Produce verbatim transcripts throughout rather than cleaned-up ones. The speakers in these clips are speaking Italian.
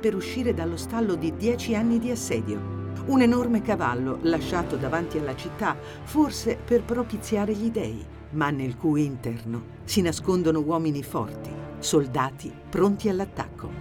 per uscire dallo stallo di dieci anni di assedio. Un enorme cavallo lasciato davanti alla città, forse per propiziare gli dei, ma nel cui interno si nascondono uomini forti, soldati pronti all'attacco.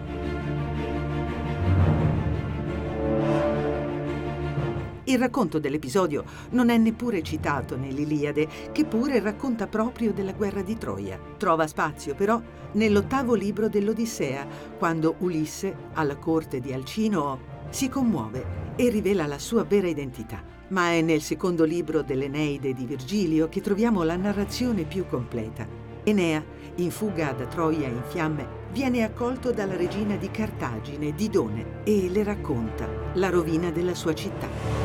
Il racconto dell'episodio non è neppure citato nell'Iliade, che pure racconta proprio della guerra di Troia. Trova spazio però nell'ottavo libro dell'Odissea, quando Ulisse, alla corte di Alcinoo, si commuove e rivela la sua vera identità. Ma è nel secondo libro dell'Eneide di Virgilio che troviamo la narrazione più completa. Enea, in fuga da Troia in fiamme, viene accolto dalla regina di Cartagine, Didone, e le racconta la rovina della sua città.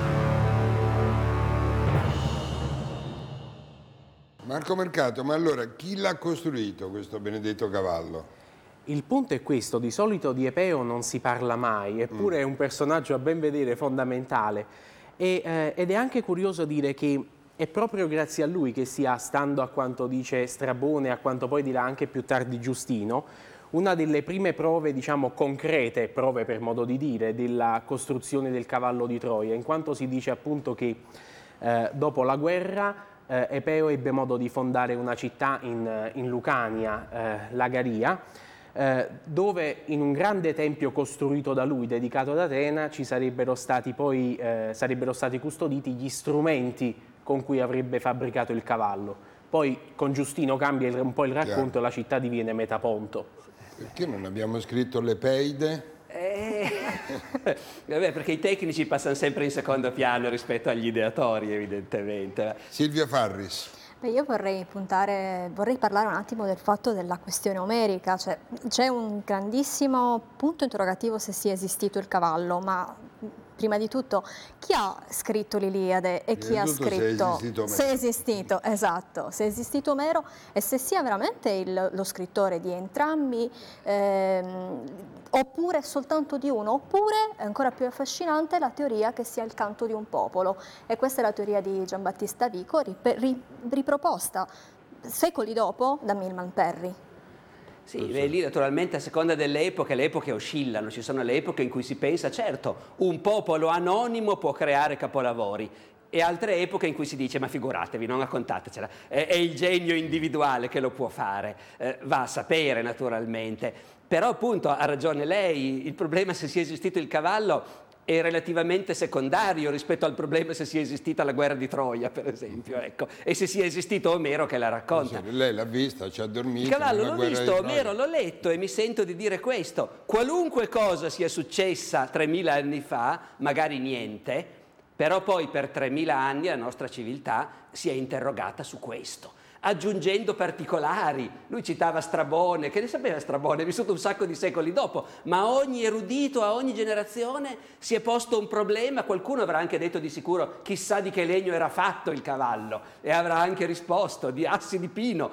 Marco Mercato, ma allora chi l'ha costruito questo benedetto cavallo? Il punto è questo: di solito di Epeo non si parla mai, eppure mm. è un personaggio a ben vedere fondamentale e, eh, ed è anche curioso dire che è proprio grazie a lui che sia, stando a quanto dice Strabone, a quanto poi dirà anche più tardi Giustino, una delle prime prove, diciamo concrete, prove per modo di dire, della costruzione del cavallo di Troia, in quanto si dice appunto che eh, dopo la guerra eh, Epeo ebbe modo di fondare una città in, in Lucania, eh, Lagaria, eh, dove in un grande tempio costruito da lui, dedicato ad Atena, ci sarebbero stati poi eh, sarebbero stati custoditi gli strumenti con cui avrebbe fabbricato il cavallo. Poi con Giustino cambia il, un po' il racconto. Chiaro. E la città diviene Metaponto. Perché non abbiamo scritto l'Epeide? Eh, vabbè, perché i tecnici passano sempre in secondo piano rispetto agli ideatori, evidentemente. Silvia Farris. Beh, io vorrei puntare, vorrei parlare un attimo del fatto della questione omerica, cioè c'è un grandissimo punto interrogativo se sia esistito il cavallo, ma prima di tutto chi ha scritto l'Iliade e chi ha scritto se è esistito Omero. Se è esistito, esatto, se è esistito Omero e se sia veramente il, lo scrittore di entrambi, ehm, oppure soltanto di uno, oppure, è ancora più affascinante, la teoria che sia il canto di un popolo, e questa è la teoria di Giambattista Vico, riproposta secoli dopo da Milman Parry. Sì, beh, lì naturalmente a seconda delle epoche, le epoche oscillano, ci sono le epoche in cui si pensa, certo, un popolo anonimo può creare capolavori, e altre epoche in cui si dice, ma figuratevi, non raccontatecela, è, è il genio individuale che lo può fare, eh, va a sapere naturalmente, però appunto ha ragione lei, il problema se sia esistito il cavallo è relativamente secondario rispetto al problema se sia esistita la guerra di Troia, per esempio, ecco, e se sia esistito Omero che la racconta. Lei l'ha vista, ci ha dormito. Il cavallo l'ho visto, Omero l'ho letto, e mi sento di dire questo: qualunque cosa sia successa tremila anni fa, magari niente, però poi per tremila anni la nostra civiltà si è interrogata su questo, aggiungendo particolari. Lui citava Strabone, che ne sapeva Strabone, è vissuto un sacco di secoli dopo, ma ogni erudito a ogni generazione si è posto un problema. Qualcuno avrà anche detto di sicuro chissà di che legno era fatto il cavallo, e avrà anche risposto di assi di pino,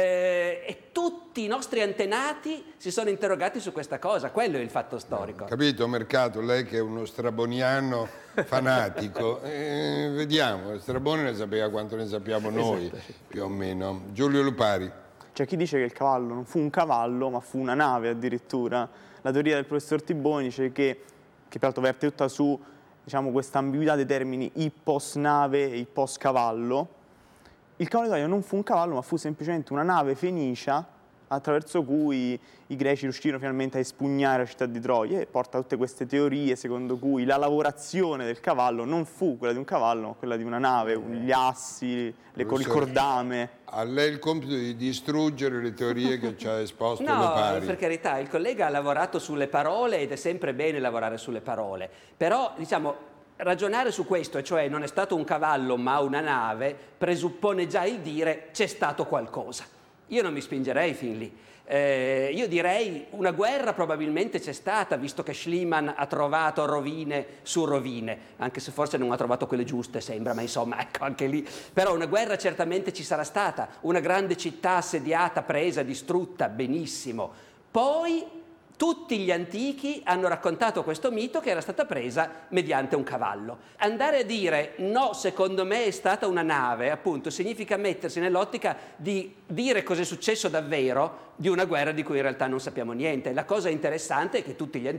eh, e tutti i nostri antenati si sono interrogati su questa cosa. Quello è il fatto storico. Capito, Mercato, lei che è uno straboniano fanatico, eh, vediamo, Strabone ne sapeva quanto ne sappiamo noi, esatto, più o meno. Giulio Lupari. C'è chi dice che il cavallo non fu un cavallo, ma fu una nave addirittura. La teoria del professor Tiboni dice che, che peraltro verte tutta su, diciamo, questa ambiguità dei termini ippos nave e ippos cavallo. Il cavallo di Troia non fu un cavallo, ma fu semplicemente una nave fenicia attraverso cui i greci riuscirono finalmente a espugnare la città di Troia, e porta tutte queste teorie secondo cui la lavorazione del cavallo non fu quella di un cavallo, ma quella di una nave, gli assi, le cordame. A lei il compito di distruggere le teorie che ci ha esposto No, Lupari. per carità, il collega ha lavorato sulle parole, ed è sempre bene lavorare sulle parole, però diciamo ragionare su questo, cioè non è stato un cavallo ma una nave, presuppone già il dire c'è stato qualcosa. Io non mi spingerei fin lì. Eh, io direi una guerra probabilmente c'è stata, visto che Schliemann ha trovato rovine su rovine, anche se forse non ha trovato quelle giuste, sembra, ma insomma, ecco, anche lì. Però una guerra certamente ci sarà stata, una grande città assediata, presa, distrutta, benissimo. Poi tutti gli antichi hanno raccontato questo mito che era stata presa mediante un cavallo. Andare a dire no, secondo me è stata una nave, appunto, significa mettersi nell'ottica di dire cosa è successo davvero di una guerra di cui in realtà non sappiamo niente. La cosa interessante è che tutti gli antichi